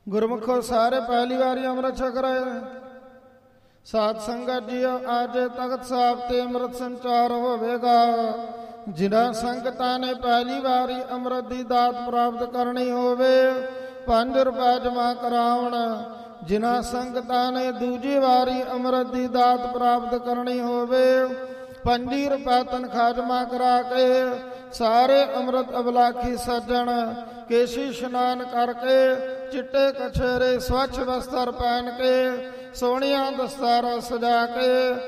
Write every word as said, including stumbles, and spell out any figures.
ਗੁਰਮੁਖੋ ਸਾਰੇ ਪਹਿਲੀ ਵਾਰੀ ਅੰਮ੍ਰਿਤ ਛਕ ਰਹੇ ਨੇ। ਸਾਧ ਸੰਗਤ ਜੀਓ, ਅੱਜ ਤਖਤ ਸਾਹਿਬ ਤੇ ਅੰਮ੍ਰਿਤ ਸੰਚਾਰ ਹੋਵੇਗਾ। ਜਿਨ੍ਹਾਂ ਸੰਗਤਾਂ ਨੇ ਪਹਿਲੀ ਵਾਰੀ ਅੰਮ੍ਰਿਤ ਦੀ ਦਾਤ ਪ੍ਰਾਪਤ ਕਰਨੀ ਹੋਵੇ, ਪੰਜ ਰੁਪਏ ਜਮ੍ਹਾਂ ਕਰਾਉਣ। ਜਿਨ੍ਹਾਂ ਸੰਗਤਾਂ ਨੇ ਦੂਜੀ ਵਾਰੀ ਅੰਮ੍ਰਿਤ ਦੀ ਦਾਤ ਪ੍ਰਾਪਤ ਕਰਨੀ ਹੋਵੇ, ਪੰਜੀ ਰੁਪਏ ਤਨਖਾਹ ਜਮ੍ਹਾਂ ਕਰਾ ਕੇ ਸਾਰੇ ਅੰਮ੍ਰਿਤ ਅਬਲਾਖੀ ਸੱਜਣ ਕੇਸ਼ੀ ਇਸ਼ਨਾਨ ਕਰਕੇ, ਚਿੱਟੇ ਕਛੇਰੇ ਸਵੱਛ ਵਸਤਰ ਪਹਿਨ ਕੇ, ਸੋਹਣੀਆਂ ਦਸਤਾਰਾਂ ਸਜਾ ਕੇ